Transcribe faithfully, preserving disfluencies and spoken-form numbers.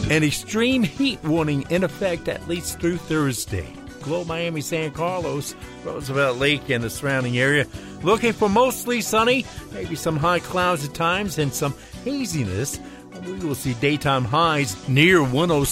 An extreme heat warning in effect at least through Thursday. Glow Miami, San Carlos, Roosevelt Lake, and the surrounding area. Looking for mostly sunny, maybe some high clouds at times, and some haziness. We will see daytime highs near one oh